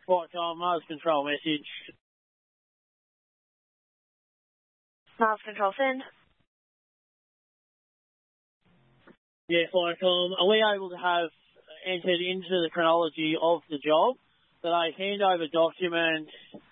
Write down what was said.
Right, Tom, Mars Control message. Mars Control, send. Yeah, fine, Tom. Are we able to have entered into the chronology of the job that a handover document